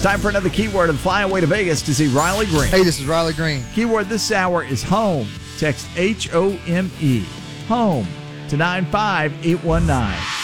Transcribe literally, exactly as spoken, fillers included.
Time for another keyword and fly away to Vegas to see Riley Green. Hey, this is Riley Green. Keyword this hour is home. Text H O M E. Home to nine five eight one nine.